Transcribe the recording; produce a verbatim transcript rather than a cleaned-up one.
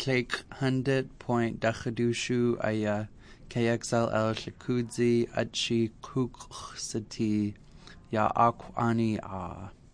Click hundred point Dachadushu Aya K X L L Shakudzi Achi Kuksati Ya Akwani A.